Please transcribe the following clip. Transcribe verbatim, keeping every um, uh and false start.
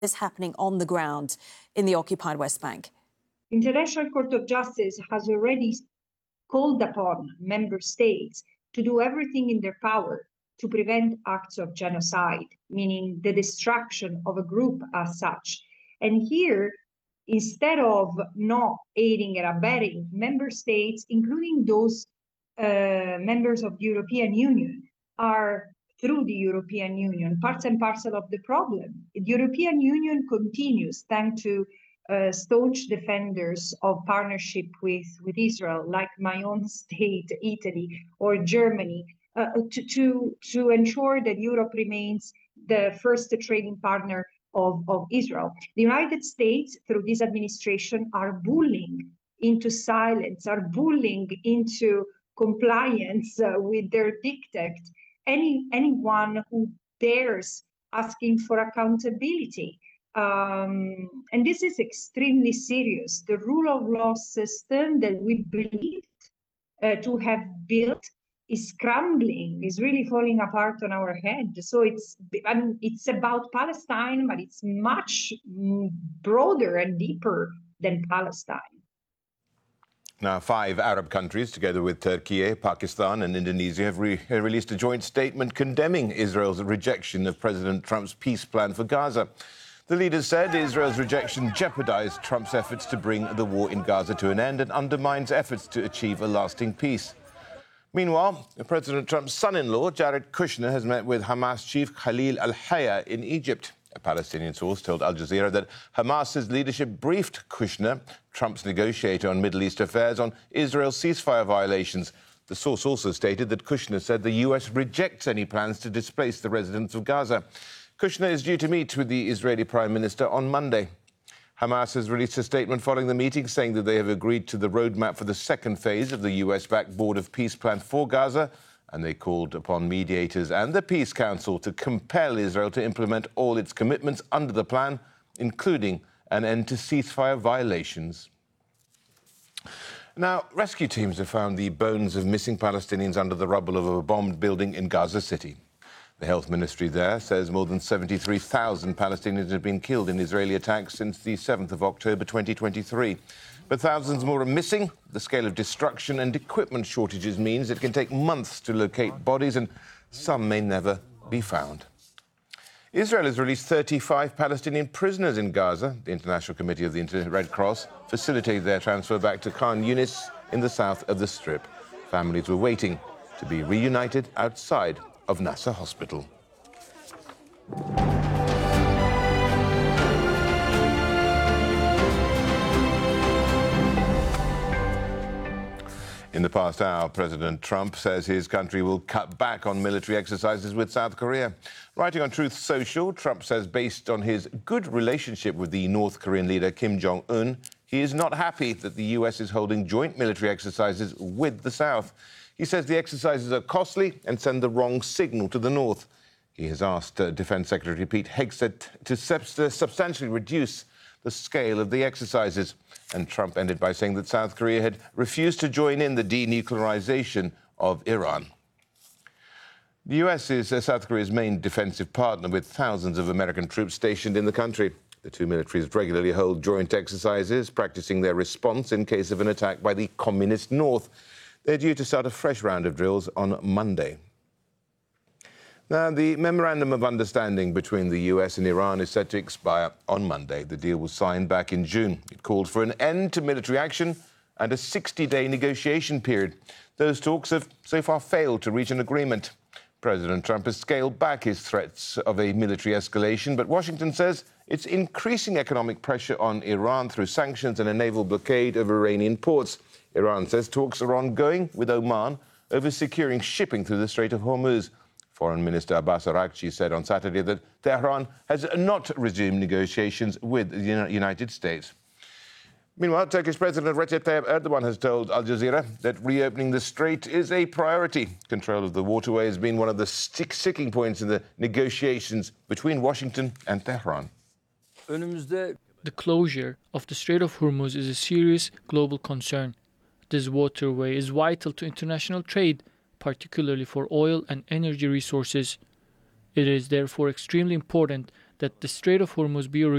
is happening on the ground in the occupied West Bank. International Court of Justice has already called upon member states to do everything in their power to prevent acts of genocide, meaning the destruction of a group as such. And here, instead of not aiding and abetting, member states, including those uh, members of the European Union, are, through the European Union, parts and parcel of the problem. The European Union continues, thanks to uh, staunch defenders of partnership with, with Israel, like my own state, Italy, or Germany, uh, to, to, to ensure that Europe remains the first trading partner of, of Israel. The United States, through this administration, are bullying into silence, are bullying into compliance uh, with their diktat any anyone who dares asking for accountability. Um, and this is extremely serious. The rule of law system that we believed uh, to have built is crumbling, is really falling apart on our head. So it's, I mean, it's about Palestine, but it's much broader and deeper than Palestine. Now, five Arab countries, together with Turkey, Pakistan and Indonesia, have re released a joint statement condemning Israel's rejection of President Trump's peace plan for Gaza. The leaders said Israel's rejection jeopardized Trump's efforts to bring the war in Gaza to an end and undermines efforts to achieve a lasting peace. Meanwhile, President Trump's son-in-law, Jared Kushner, has met with Hamas chief Khalil al-Hayya in Egypt. A Palestinian source told Al Jazeera that Hamas's leadership briefed Kushner, Trump's negotiator on Middle East affairs, on Israel's ceasefire violations. The source also stated that Kushner said the U S rejects any plans to displace the residents of Gaza. Kushner is due to meet with the Israeli Prime Minister on Monday. Hamas has released a statement following the meeting saying that they have agreed to the roadmap for the second phase of the U S-backed Board of Peace plan for Gaza, and they called upon mediators and the Peace Council to compel Israel to implement all its commitments under the plan, including an end to ceasefire violations. Now, rescue teams have found the bones of missing Palestinians under the rubble of a bombed building in Gaza City. The health ministry there says more than seventy-three thousand Palestinians have been killed in Israeli attacks since the seventh of October twenty twenty-three. But thousands more are missing. The scale of destruction and equipment shortages means it can take months to locate bodies, and some may never be found. Israel has released thirty-five Palestinian prisoners in Gaza. The International Committee of the Red Cross facilitated their transfer back to Khan Yunis in the south of the Strip. Families were waiting to be reunited outside of Nasser Hospital. In the past hour, President Trump says his country will cut back on military exercises with South Korea. Writing on Truth Social, Trump says based on his good relationship with the North Korean leader Kim Jong-un, he is not happy that the U S is holding joint military exercises with the South. He says the exercises are costly and send the wrong signal to the North. He has asked uh, Defense Secretary Pete Hegseth to sub substantially reduce the scale of the exercises. And Trump ended by saying that South Korea had refused to join in the denuclearization of Iran. The U S is uh, South Korea's main defensive partner, with thousands of American troops stationed in the country. The two militaries regularly hold joint exercises, practicing their response in case of an attack by the Communist North. They're due to start a fresh round of drills on Monday. Now, the Memorandum of Understanding between the U S and Iran is set to expire on Monday. The deal was signed back in June. It called for an end to military action and a sixty-day negotiation period. Those talks have so far failed to reach an agreement. President Trump has scaled back his threats of a military escalation, but Washington says it's increasing economic pressure on Iran through sanctions and a naval blockade of Iranian ports. Iran says talks are ongoing with Oman over securing shipping through the Strait of Hormuz. Foreign Minister Abbas Araghchi said on Saturday that Tehran has not resumed negotiations with the United States. Meanwhile, Turkish President Recep Tayyip Erdogan has told Al Jazeera that reopening the strait is a priority. Control of the waterway has been one of the stick sticking points in the negotiations between Washington and Tehran. The closure of the Strait of Hormuz is a serious global concern. This waterway is vital to international trade, particularly for oil and energy resources. It is therefore extremely important that the Strait of Hormuz be